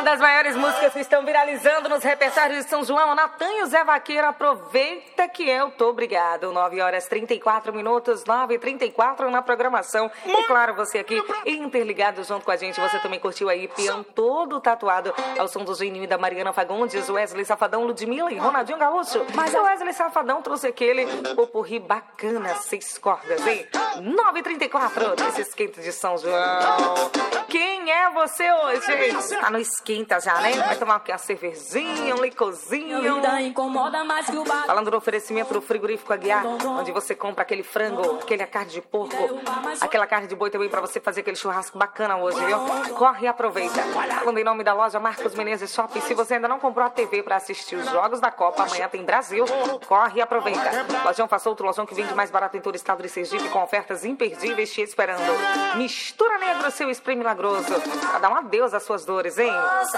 Uma das maiores músicas que estão viralizando nos repertórios de São João, Natan e o Zé Vaqueiro, aproveita que eu tô obrigado. 9h34, 9h34 na programação. E claro, você aqui interligado junto com a gente, você também curtiu aí, peão todo tatuado ao som do Geninho e da Mariana Fagundes, Wesley Safadão, Ludmilla e Ronaldinho Gaúcho. Mas o Wesley Safadão trouxe aquele popurrí bacana, 6 cordas, hein? 9h34, nesse esquenta de São João. Quem é você hoje, hein? Tá no esquenta já, né? Vai tomar uma cervejinha, um licorzinho. Falando do oferecimento do frigorífico Aguiar, onde você compra aquele frango, aquele carne de porco, aquela carne de boi também pra você fazer aquele churrasco bacana hoje, viu? Corre e aproveita. Falando em nome da loja Marcos Menezes Shopping, se você ainda não comprou a TV pra assistir os jogos da Copa, amanhã tem Brasil, corre e aproveita. Lojão Faça Outro, lojão que vende mais barato em todo o estado de Sergipe, com ofertas imperdíveis te esperando. Mistura Negro, seu spray milagroso, pra dar um adeus às suas dores, hein?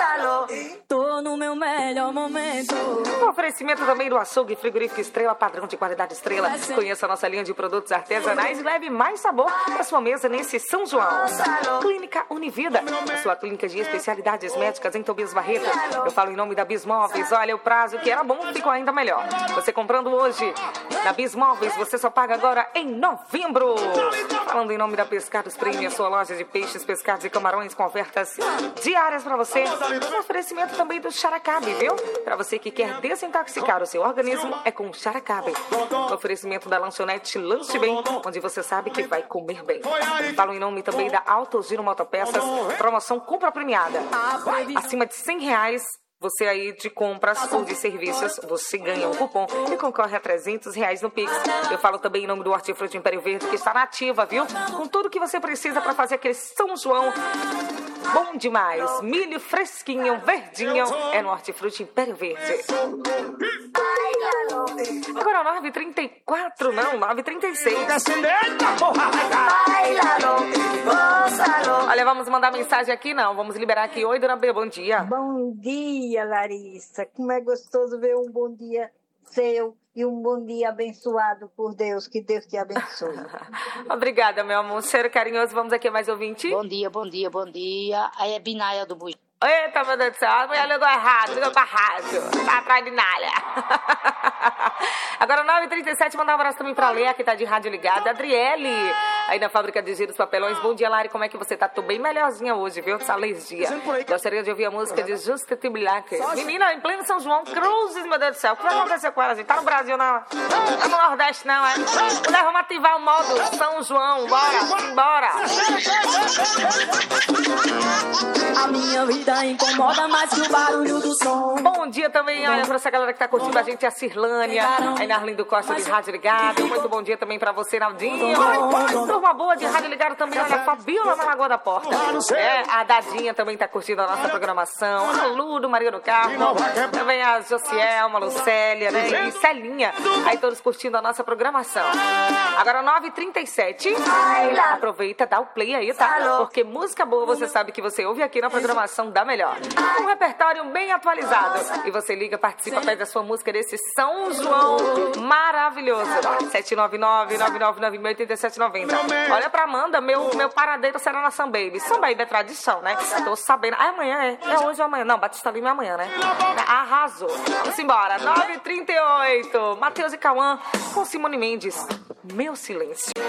Tô no meu melhor momento. O oferecimento também do açougue Frigorífico Estrela, padrão de qualidade Estrela. Conheça a nossa linha de produtos artesanais e leve mais sabor para sua mesa nesse São João. Clínica Univida, a sua clínica de especialidades médicas em Tobias Barreto. Eu falo em nome da Bismóveis. Olha, o prazo que era bom ficou ainda melhor. Você comprando hoje na Bismóveis, você só paga agora em novembro. Falando em nome da Pescados Premium, sua loja de peixes, pescados e camarões com ofertas diárias para você. Um oferecimento também do Xaracabe, viu? Para você que quer desintoxicar o seu organismo, é com o Xaracabe. Um oferecimento da lanchonete Lanche Bem, onde você sabe que vai comer bem. Falo em nome também da Autogiro Motopeças, promoção compra premiada. Acima de R$100, você aí de compras ou de serviços, você ganha um cupom e concorre a R$300 no Pix. Eu falo também em nome do Hortifruti Império Verde, que está na ativa, viu? Com tudo que você precisa para fazer aquele São João bom demais. Milho fresquinho, verdinho, é no Hortifruti Império Verde. Agora 9h34, não, 9h36. Olha, vamos mandar mensagem aqui, não. Vamos liberar aqui. Oi, dona B, bom dia. Bom dia, Larissa. Como é gostoso ver um bom dia seu e um bom dia abençoado por Deus. Que Deus te abençoe. Obrigada, meu amor. Cheiro carinhoso. Vamos aqui mais ouvinte. Bom dia, bom dia, bom dia. Aí é Binaia do Bui. Eita, meu Deus do céu, a mulher ligou errado, ligou pra rádio, tá atrás de nalha. Agora 9h37, mandar um abraço também pra Lea, que tá de rádio ligada. Adriele, aí na fábrica de giros papelões. Bom dia, Lari, como é que você tá? Tô bem melhorzinha hoje, viu? Essa alergia. Gostaria de ouvir a música de Justin Timberlake. Menina, em pleno São João, cruzes, meu Deus do céu. O que vai acontecer com ela, gente? Tá no Brasil, não? Tá no Nordeste, não, é? Mulher, vamos ativar o modo São João, bora. A minha vida incomoda mais que o barulho do som. Bom dia também, olha, pra essa galera que tá curtindo a gente, a Cirlânia, aí na Arlindo Costa de Rádio Ligado. Muito bom dia também pra você, Naldinho. Turma boa de Rádio Ligado também, olha, a Fabiola na Lagoa da Porta. É, a Dadinha também tá curtindo a nossa programação. A Ludo, Maria do Carmo, também a Josielma, Lucélia, né, e Celinha. Aí todos curtindo a nossa programação. Agora 9h37, aproveita, dá o play aí, tá? Porque música boa você sabe que você ouve aqui na programação da melhor. Um repertório bem atualizado. E você liga, participa, pede a sua música desse São João maravilhoso. 799-9996-8790. Olha pra Amanda, meu paradeiro será na Sam Baby. Sam Baby é tradição, né? Tô sabendo. Ah, amanhã é. É hoje ou amanhã? Não, Batista Lima é amanhã, né? Arrasou. Vamos embora. 9h38. Matheus e Cauã com Simone Mendes. Meu silêncio.